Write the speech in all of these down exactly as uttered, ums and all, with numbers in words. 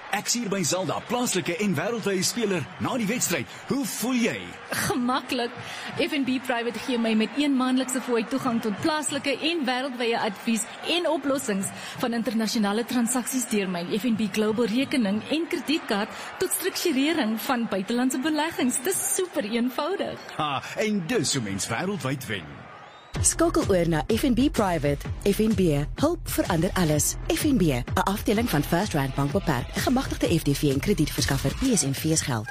Ek sien by Zelda, plaaslike en wêreldwye speler na die wedstryd. Hoe voel jy? Gemaklik. F en B Private gee my met een maandelikse fooi toegang tot plaaslike en wêreldwye advies en oplossings van internasionale transaksies deur my F en B Global rekening en kredietkaart tot strukturering van buitelandse beleggings. Dis super eenvoudig. Ha, en dus hoe mens wêreldwyd wen. Skakel oor na F en B Private. F en B, hulp verander alles. F en B, 'n afdeling van First Rand Bank Beperk, 'n gemagtigde F D V en kredietverskaffer. P S en V's geld.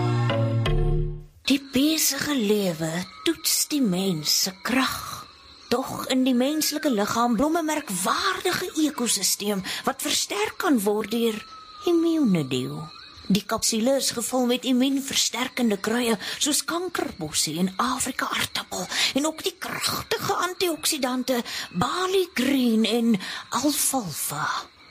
Die besige lewe toets die mens se krag. Tog in die menslike liggaam blom 'n merkwaardige ekosisteem wat versterk kan word deur immuunedeel. Die kapsule is gevul met immuunversterkende kruie soos kankerbossie en Afrika aartappel en ook die kragtige antioksidante Bali Green en alfalfa.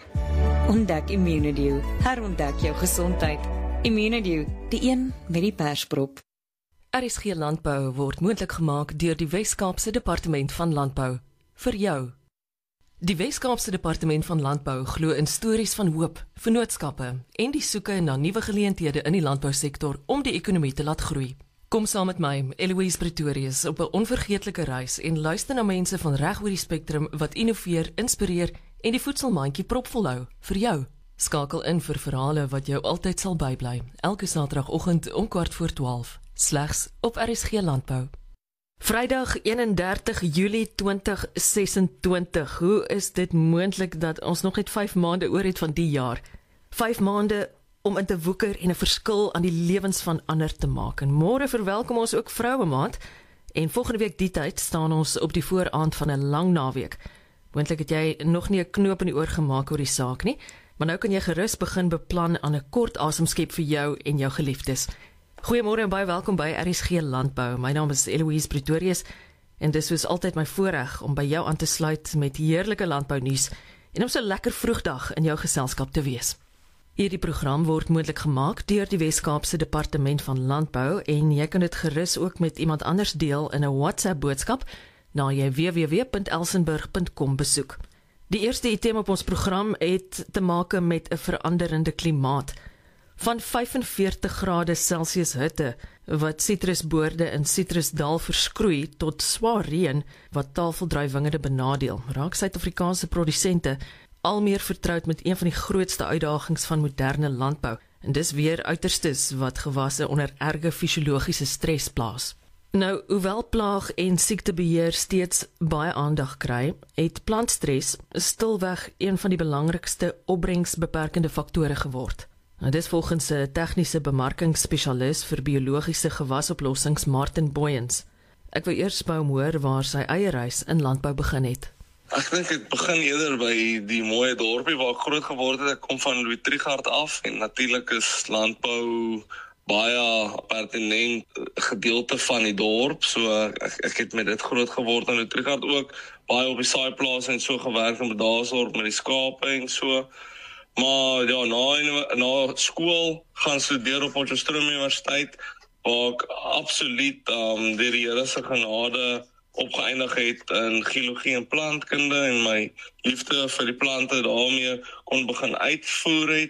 Ontdek Immunedew, herontdek jou gesondheid. Immunedew, die een met die persprop. R S G Landbou word moontlik gemaak deur die Wes-Kaapse Departement van Landbou. Vir jou. Die Wes-Kaapse Departement van Landbou glo in stories van hoop, vennootskappe en die soeke na nuwe geleenthede in die landbousektor om die ekonomie te laat groei. Kom saam met my, Eloise Pretorius, op 'n onvergeetlike reis en luister na mense van reg oor die spektrum wat innoveer, inspireer en die voedselmandjie propvol hou vir jou. Skakel in vir verhale wat jou altyd sal bybly. Elke Saterdagoggend om kwart voor twaalf, slegs op R S G Landbou. Vrydag eenendertig Julie twintig sesentwintig. Hoe is dit moontlik dat ons nog net vyf maande oor het van die jaar? Vyf maande om in te woeker en 'n verskil aan die lewens van ander te maak. En môre verwelkom ons ook Vroue Maand. En volgende week die tyd staan ons op die vooraand van 'n lang naweek. Moontlik het jy nog nie 'n knoop in die oor gemaak oor die saak nie, maar nou kan jy gerus begin beplan aan 'n kort asemskep vir jou en jou geliefdes. Goeiemôre en baie welkom by R S G Landbou. My naam is Eloise Pretorius en dis soos altyd my voorreg om by jou aan te sluit met heerlike landbounuus en om so lekker vroegdag in jou geselskap te wees. Hierdie program word moontlik gemaak deur die Wes-Kaapse Departement van Landbou en jy kan dit gerus ook met iemand anders deel in 'n WhatsApp boodskap na jy w w w punt elsenburg punt com besoek. Die eerste item op ons program het te maak met 'n veranderende klimaat. Van vyfenveertig grade Celsius hitte wat sitrusboorde in Citrusdal verskroei tot swaar reën wat tafeldruiwingerde benadeel, raak Suid-Afrikaanse produsente al meer vertroud met een van die grootste uitdagings van moderne landbou. En dis weer uiterstes wat gewasse onder erge fisiologiese stres plaas. Nou, hoewel plaag en siektebeheer steeds baie aandag kry, het plantstres stilweg een van die belangrikste opbrengsbeperkende faktore geword. Nou, dis volgens 'n tegniese bemarkingsspesialis vir biologiese gewasoplossings, Martin Booyens. Ek wil eers by hom hoor waar sy eie reis in landbou begin het. Ek dink ek begin eerder by die mooi dorpie waar ek groot geword het. Ek kom van Louis Trichardt af en natuurlik is landbou baie pertinent gedeelte van die dorp. So ek, ek het met dit groot geword en Louis Trichardt ook baie op die saaiplaas en so gewerk in Bedasdorp met die skape en so. Maar ja, na, na school gaan studeer op Potchefstroom Universiteit, waar ek absoluut um, deur die Here se genade opgeëindig het in geologie en plantkunde en my liefde vir die plante daarmee kon begin uitvoer het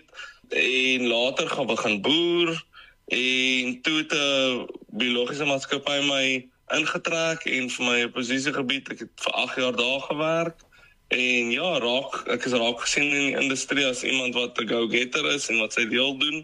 en later gaan begin boer en toe het 'n biologiese maatskappy my ingetrek en vir my posisiegebied, ek het vir agt jaar daar gewerk. En ja, raak, ek is raak gesien in die industrie as iemand wat 'n go-getter is en wat sy deel doen.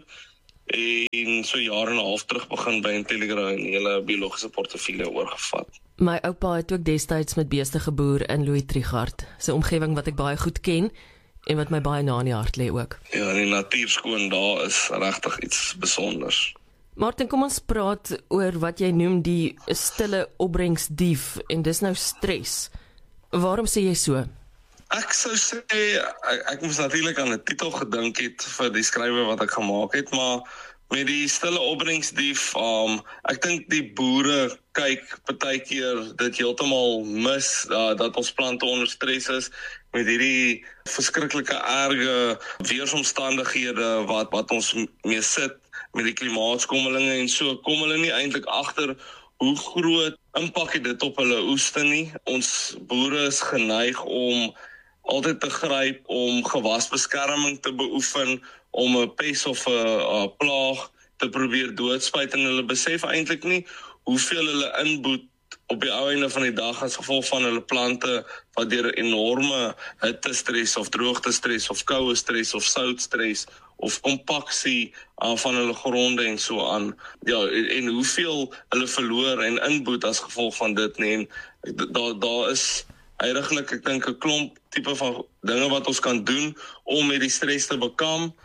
En so jare en 'n half terug begin by Intelligra en die hele biologiese portefeulje oorgevat. My oupa het ook destyds met beeste geboer in Louis Trichardt, 'n omgewing wat ek baie goed ken en wat my baie na in die hart lê ook. Ja, die natuurskoon daar is regtig iets besonders. Martin, kom ons praat oor wat jy noem die stille opbrengsdief en dis nou stres. Waarom sê jy so? Ek sou sê, ek, ek moes natuurlik aan 'n titel gedink het vir die skrywe wat ek gemaak het, maar met die stille opbrengsdief, um, ek dink die boere kyk partykeer dit heeltemal mis, uh, dat ons plante onder stres is, met hierdie verskriklike erge weersomstandighede wat, wat ons mee sit, met die klimaatskommelinge en so, kom hulle nie eintlik agter hoe groot impak het dit op hulle oeste nie. Ons boere is geneig om altyd te gryp om gewasbeskerming te beoefen, om 'n pes of 'n 'n plaag te probeer doodspuit, en hulle besef eintlik nie hoeveel hulle inboet op die ou einde van die dag as gevolg van hulle plante wat deur enorme hittestres of droogtestres of koue stres of soutstres of kompaksie uh, van hulle gronde en so aan. Ja, en, en hoeveel hulle verloor en inboet as gevolg van dit nie. En daar daar is eigenlijk ek dink 'n klomp tipe van dinge wat ons kan doen om met die stres te bekamp,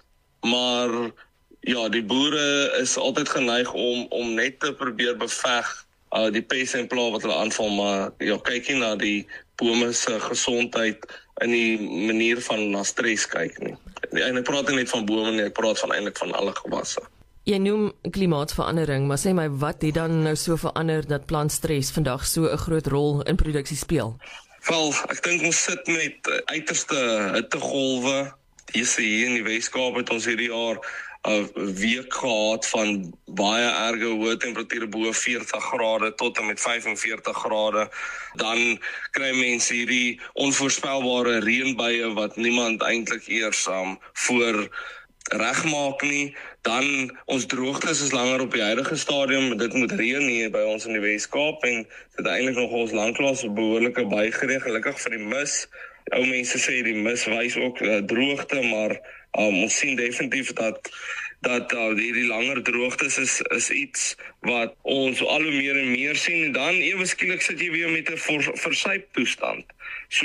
maar ja, die boere is altyd geneig om om net te probeer beveg uh, die pes en pla wat hulle aanval, maar ja, kyk nie na die bome se gesondheid in die manier van na stres kyk nie. En ek praat nie net van bome nie, ek praat van eintlik van alle gewasse. Jy noem klimaatsverandering, maar sê my, wat het dan nou so verander dat plantstres vandag so 'n groot rol in produksie speel? Wel, ek dink ons sit met uiterste hittegolwe. Hier in die Weskaap het ons hierdie jaar 'n week gehad van baie erge hoë temperature bo veertig grade tot en met vyf en veertig grade. Dan kry mense hierdie onvoorspelbare reënbuie wat niemand eintlik eers um, voor regmaak nie. Dan ons droogtes is langer op die huidige stadium. Dit moet reën hier by ons in die Weskaap en dit eintlik nog ons lanklaas 'n behoorlike bygereën, gelukkig vir die mis. Ou mense sê die mis wys ook uh, droogte, maar um, ons sien definitief dat dat uh, hierdie langer droogtes is is iets wat ons al hoe meer en meer sien, en dan ewe skielik sit jy weer met 'n versuip toestand. So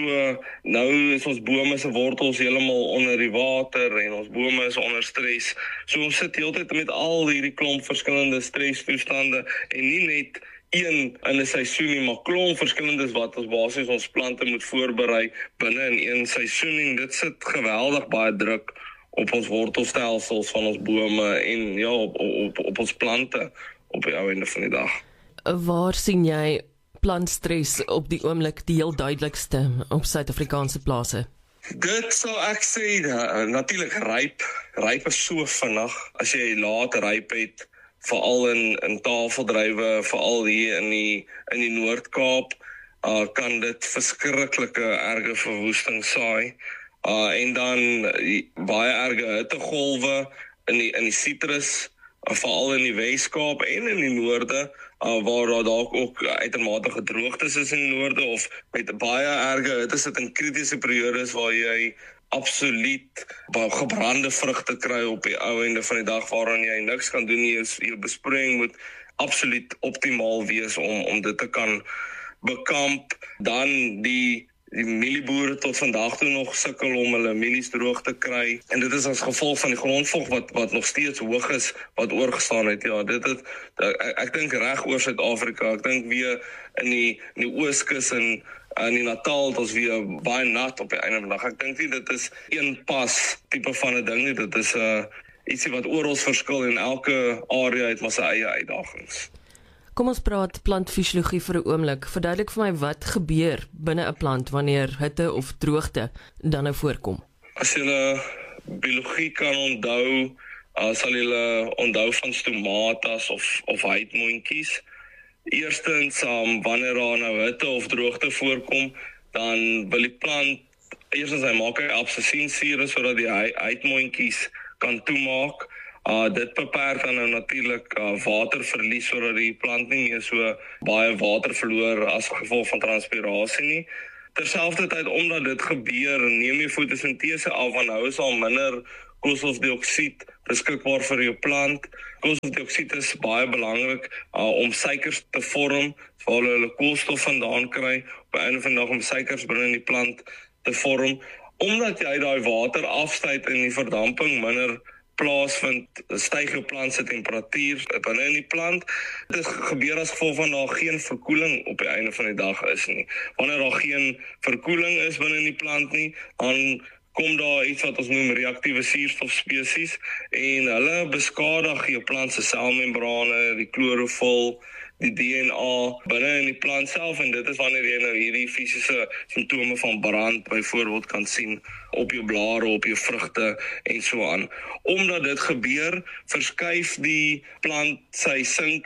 nou is ons bome se wortels heeltemal onder die water en ons bome is onder stres. So ons sit heeltyd met al hierdie klomp verskillende stresstoestande en nie net een in 'n seisoen nie, maar klomp verskillendes wat ons basies ons plante moet voorberei binne in een seisoen, en dit sit geweldig baie druk op ons wortelstelsels van ons bome en ja, op, op, op ons plante op die ou einde van die dag. Waar sien jy plantstres op die oomblik die heel duidelikste op Suid-Afrikaanse plase? Dit sal ek sê, uh, natuurlik ryp. Ryp is so vinnig. As jy laat ryp het, veral in in tafeldruiwe, veral hier in die in die Noord-Kaap, uh, kan dit verskriklike erge verwoesting saai. Uh, en dan uh, baie erge hittegolwe in die in die sitrus, uh, veral in die Weskaap en in die noorde, uh, waar daar dalk ook uitermate droogtes is in die noorde, of met baie erge hitte sit in kritiese periodes waar jy absoluut gebrande vrugte kry op die ou einde van die dag, waaraan jy niks kan doen nie. Jou besproeiing moet absoluut optimaal wees om om dit te kan bekamp. Dan die die mielieboere tot vandag toe nog sukkel om hulle mielies droog te kry, en dit is as gevolg van die grondvog wat wat nog steeds hoog is, wat oorgestaan het. Ja, dit het ek, ek dink reg oor Suid-Afrika. Ek dink weer in die in die Ooskus en in die Natal het ons weer baie nat op die einde van die dag. Ek dink nie dit is een pas tipe van 'n ding nie. Dit is 'n uh, ietsie wat oral verskil, en elke area het maar sy eie uitdagings. Kom ons praat plantfisiologie vir 'n oomblik. Verduidelik vir my wat gebeur binne 'n plant wanneer hitte of droogte dan nou voorkom. As jy biologie kan onthou, uh, sal jy onthou van stomatas of of huidmondjies. Eerstens, um, wanneer daar nou hitte of droogte voorkom, dan wil die plant eerstens hy maak hy absisiensuur sodat die huidmondjies kan toemaak. Uh, dit beperk dan nou natuurlik uh, waterverlies sodat die plant nie meer so baie water verloor as gevolg van transpirasie nie. Terselfdertyd, omdat dit gebeur, neem jy fotosintese af, want nou is al minder koolstofdioksied beskikbaar vir jou plant. Koolstofdioksied is baie belangrik uh, om suikers te vorm, waar hulle koolstof vandaan kry, op die einde van die dag om suikers binne in die plant te vorm. Omdat jy daai water afstuit en die verdamping minder plaasvind, styg jou plant se temperatuur binne in die plant. Dit gebeur as gevolg van daar geen verkoeling op die einde van die dag is nie. Wanneer daar geen verkoeling is binne in die plant nie, dan kom daar iets wat ons noem reaktiewe suurstofspesies, en hulle beskadig jou plant se selmembrane, die klorofil, die D N A binne in die plant self, en dit is wanneer jy nou hierdie fisiese simptome van brand byvoorbeeld kan sien op jou blare, op jou vrugte en so aan. Omdat dit gebeur, verskuif die plant sy sinks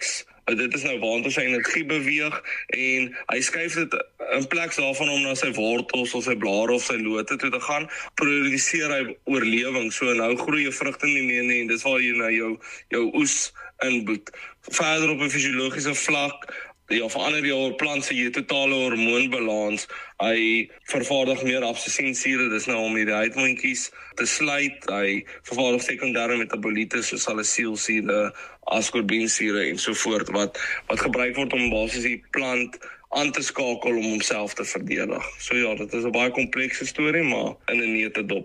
Dit is nou waantoe sy energie beweeg en hy skuif dit in plaas daarvan om na sy wortels of sy blare of sy lote toe te gaan, produseer hy oorlewing. So nou groei jou vrugte nie meer nie en dis waar jy nou jou jou oes inboet. Verder op 'n fisiologiese vlak, ja, verander jou plant se totale hormoonbalans. Hy vervaardig meer absisiensure, dis nou om die huidmondjies te sluit. Hy vervaardig sekondêre metaboliete soos salicylsuur, ascorbinsure en so voort wat wat gebruik word om basies die plant aan te skakel om homself te verdedig. So ja, dit is 'n baie komplekse storie, maar in 'n neutedop.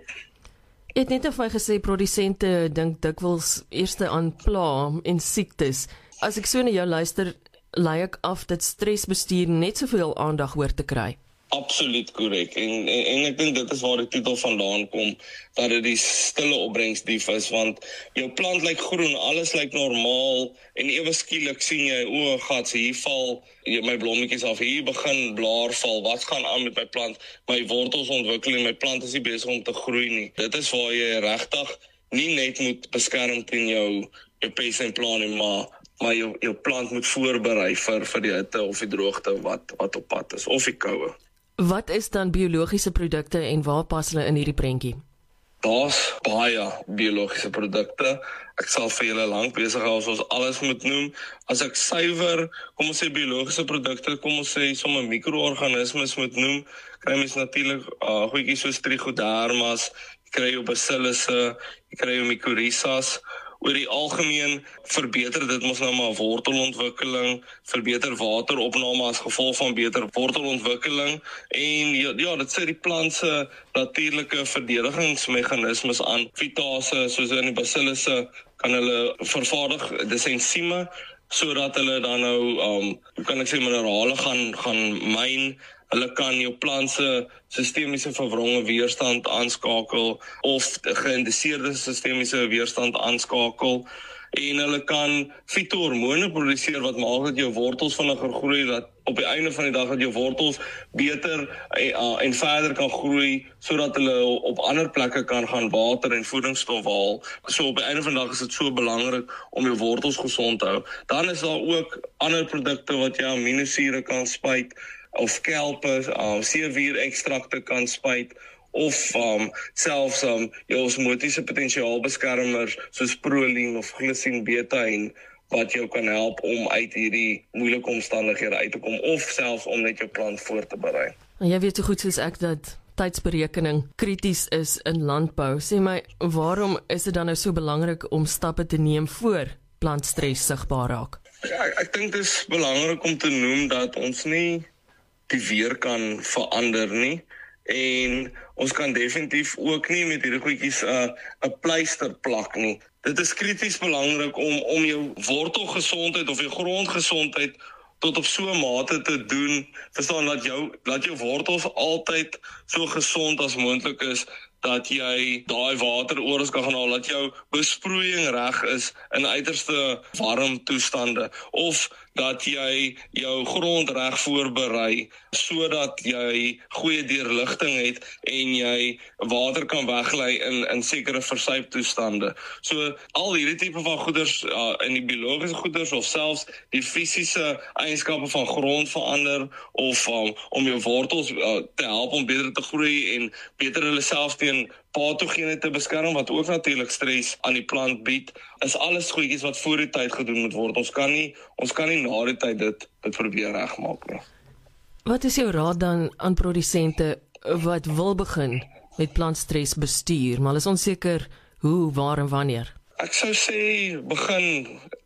Jy het net of my gesê produsente dink dikwels eerste aan pla en siektes. As ek so na jou luister, lei ek af dat stresbestuur net soveel aandag hoort te kry. Absoluut korrek. En, en en ek dink dit is waar die titel vandaan kom, dat dit die stille opbrengsdief is, want jou plant lyk groen, alles lyk normaal en ewe skielik sien jy, o, gats, hier val jy, my blommetjies af, hier begin blaar val. Wat gaan aan met my plant? My wortels ontwikkel en my plant is nie besig om te groei nie. Dit is waar jy regtig nie net moet beskerm teen jou jou pes en pla nie, maar maar jou jou plant moet voorberei vir vir die hitte of die droogte wat wat op pad is of die koue. Wat is dan biologiese produkte en waar pas hulle in hierdie prentjie? Daar's baie biologiese produkte. Ek sal vir julle lank besig hou as ons alles moet noem. As ek suiwer, kom ons sê biologiese produkte, kom ons sê sommer mikroorganismes moet noem, kry mens natuurlik uh, goedjies soos trichodermas, jy kry jou bacillusse, jy kry jou mycorrhizas. Oor die algemeen verbeter dit mos nou maar wortelontwikkeling, verbeter wateropname as gevolg van beter wortelontwikkeling en ja, ja dit sit die plant se natuurlike verdedigingsmeganismes aan. Fitase soos in die bacillusse kan hulle vervaardig, dis ensieme sodat hulle dan nou um hoe kan ek sê minerale gaan gaan myn. Hulle kan jou plant se sistemiese verwronge weerstand aanskakel of geïnduseerde sistemiese weerstand aanskakel en hulle kan fitohormone produseer wat maak dat jou wortels vinniger groei, dat op die einde van die dag dat jou wortels beter en, en verder kan groei sodat hulle op ander plekke kan gaan water en voedingsstof haal. So op die einde van die dag is dit so belangrik om jou wortels gesond te hou. Dan is daar ook ander produkte wat jy aminosure kan spuit of kelpe, um, seewier ekstrakte kan spuit of um, selfs um, jou osmotiese potensiaalbeskermers soos proline of glycine beta wat jou kan help om uit hierdie moeilike omstandighede uit te kom of selfs om net jou plant voor te berei. En jy weet so goed soos ek dat tydsberekening krities is in landbou. Sê my, waarom is dit dan nou so belangrik om stappe te neem voor plantstres sigbaar raak? Ja, ek, ek dink dit is belangrik om te noem dat ons nie die weer kan verander nie en ons kan definitief ook nie met hierdie goedjies 'n uh, 'n pleister plak nie. Dit is krities belangrik om om jou wortelgesondheid of jou grondgesondheid tot op so 'n mate te doen, verstaan, dat jou dat jou wortels altyd so gesond as moontlik is, dat jy daai water oral kan gaan haal, dat jou besproeiing reg is in uiterste warm toestande, of dat jy jou grond reg voorberei sodat jy goeie deurligting het en jy water kan weglei in in sekere versuiptoestande. So al hierdie tipe van goeders uh, in die biologiese goeders of selfs die fisiese eienskappe van grond verander of um, om jou wortels uh, te help om beter te groei en beter hulle self teen patogene te beskerm wat ook natuurlik stres aan die plant bied, is alles goedjies wat voor die tyd gedoen moet word. Ons kan nie ons kan nie na die tyd dit dit probeer regmaak nie. Wat is jou raad dan aan produsente wat wil begin met plantstres bestuur, maar is onseker hoe, waar en wanneer? Ek sou sê begin